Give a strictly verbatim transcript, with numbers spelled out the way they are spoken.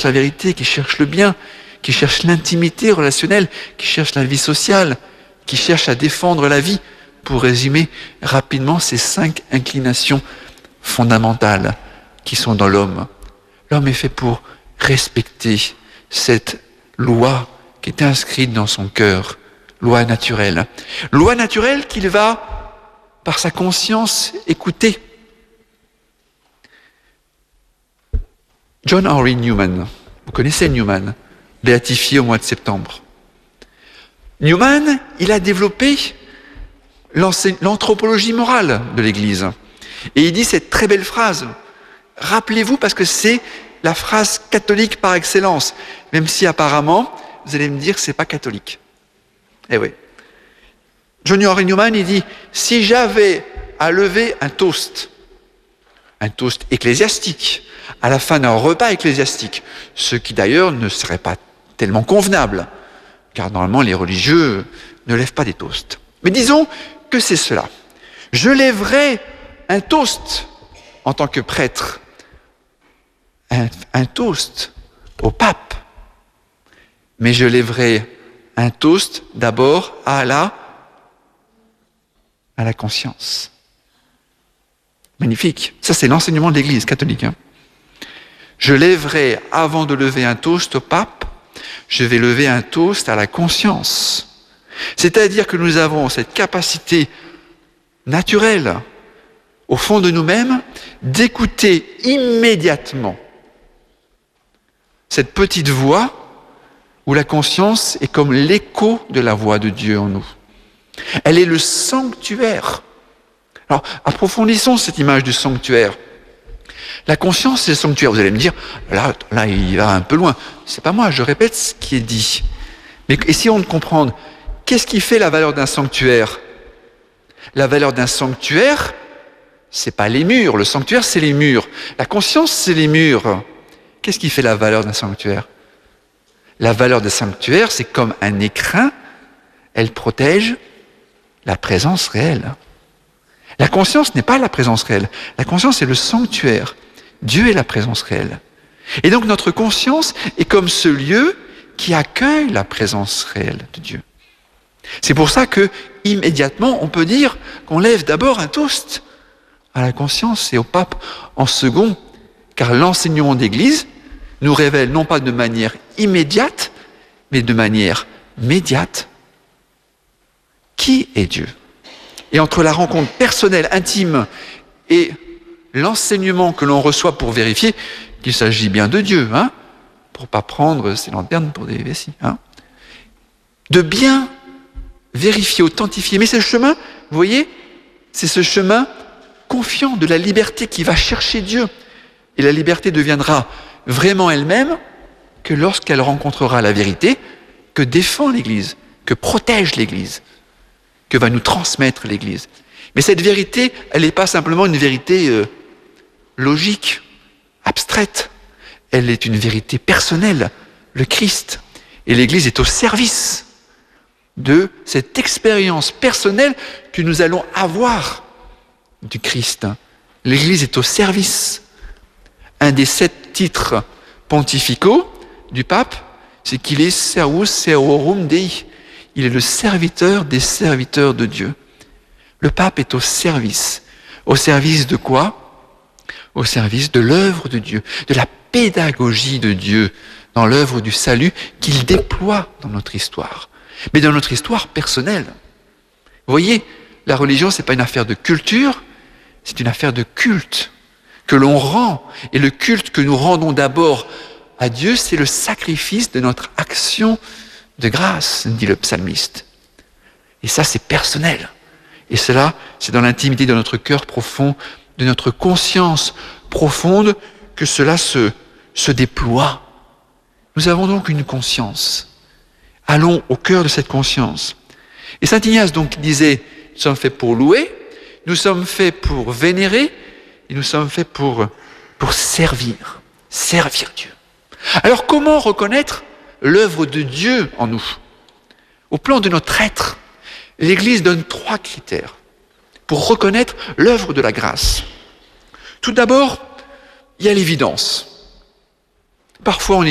cherche la vérité, qui cherche le bien, qui cherche l'intimité relationnelle, qui cherche la vie sociale, qui cherche à défendre la vie, pour résumer rapidement ces cinq inclinations fondamentales qui sont dans l'homme. L'homme est fait pour respecter cette loi qui est inscrite dans son cœur, loi naturelle. Loi naturelle qu'il va, par sa conscience, écouter. John Henry Newman, vous connaissez Newman, béatifié au mois de septembre. Newman, il a développé l'anthropologie morale de l'Église. Et il dit cette très belle phrase. Rappelez-vous, parce que c'est la phrase catholique par excellence, même si apparemment, vous allez me dire que ce n'est pas catholique. Eh oui. John Henry Newman, il dit, si j'avais à lever un toast, un toast ecclésiastique, à la fin d'un repas ecclésiastique, ce qui d'ailleurs ne serait pas tellement convenable, car normalement les religieux ne lèvent pas des toasts. Mais disons que c'est cela. Je lèverai un toast en tant que prêtre, un, un toast au pape, mais je lèverai un toast d'abord à la, à la conscience. Magnifique. Ça, c'est l'enseignement de l'Église catholique. Hein. Je lèverai, avant de lever un toast au pape, je vais lever un toast à la conscience. C'est-à-dire que nous avons cette capacité naturelle, au fond de nous-mêmes, d'écouter immédiatement cette petite voix où la conscience est comme l'écho de la voix de Dieu en nous. Elle est le sanctuaire. Alors, approfondissons cette image du sanctuaire. La conscience, c'est le sanctuaire. Vous allez me dire, là, là, il va un peu loin. C'est pas moi, je répète ce qui est dit. Mais essayons de comprendre, qu'est-ce qui fait la valeur d'un sanctuaire ? La valeur d'un sanctuaire, c'est pas les murs. Le sanctuaire, c'est les murs. La conscience, c'est les murs. Qu'est-ce qui fait la valeur d'un sanctuaire ? La valeur d'un sanctuaire, c'est comme un écrin. Elle protège la présence réelle. La conscience n'est pas la présence réelle. La conscience est le sanctuaire. Dieu est la présence réelle. Et donc notre conscience est comme ce lieu qui accueille la présence réelle de Dieu. C'est pour ça que, immédiatement, on peut dire qu'on lève d'abord un toast à la conscience et au pape en second, car l'enseignement d'Église nous révèle non pas de manière immédiate, mais de manière médiate qui est Dieu. Et entre la rencontre personnelle, intime, et l'enseignement que l'on reçoit pour vérifier qu'il s'agit bien de Dieu, hein, pour ne pas prendre ces lanternes pour des vessies, hein, de bien vérifier, authentifier. Mais ce chemin, vous voyez, c'est ce chemin confiant de la liberté qui va chercher Dieu. Et la liberté deviendra vraiment elle-même que lorsqu'elle rencontrera la vérité que défend l'Église, que protège l'Église, que va nous transmettre l'Église. Mais cette vérité, elle n'est pas simplement une vérité euh, logique, abstraite. Elle est une vérité personnelle, le Christ. Et l'Église est au service de cette expérience personnelle que nous allons avoir du Christ. L'Église est au service. Un des sept titres pontificaux du pape, c'est qu'il est servus servorum Dei. Il est le serviteur des serviteurs de Dieu. Le pape est au service. Au service de quoi ? Au service de l'œuvre de Dieu, de la pédagogie de Dieu dans l'œuvre du salut qu'il déploie dans notre histoire. Mais dans notre histoire personnelle. Vous voyez, la religion, ce n'est pas une affaire de culture, c'est une affaire de culte que l'on rend. Et le culte que nous rendons d'abord à Dieu, c'est le sacrifice de notre action de grâce, dit le psalmiste. Et ça, c'est personnel. Et cela, c'est dans l'intimité de notre cœur profond, de notre conscience profonde, que cela se, se déploie. Nous avons donc une conscience. Allons au cœur de cette conscience. Et saint Ignace donc disait, nous sommes faits pour louer, nous sommes faits pour vénérer, et nous sommes faits pour, pour servir, servir Dieu. Alors comment reconnaître l'œuvre de Dieu en nous? Au plan de notre être, l'Église donne trois critères pour reconnaître l'œuvre de la grâce. Tout d'abord, il y a l'évidence. Parfois, on est